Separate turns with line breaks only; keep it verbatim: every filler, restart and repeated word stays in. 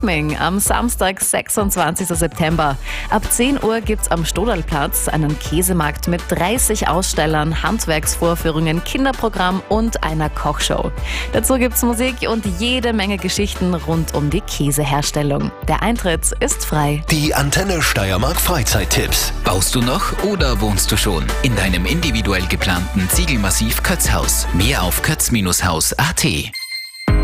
Am Samstag, sechsundzwanzigsten September. Ab zehn Uhr gibt's am Stodalplatz einen Käsemarkt mit dreißig Ausstellern, Handwerksvorführungen, Kinderprogramm und einer Kochshow. Dazu gibt's Musik und jede Menge Geschichten rund um die Käseherstellung. Der Eintritt ist frei.
Die Antenne Steiermark Freizeittipps.
Baust du noch oder wohnst du schon in deinem individuell geplanten Ziegelmassiv Kötzhaus? Mehr auf kötz Bindestrich haus Punkt at.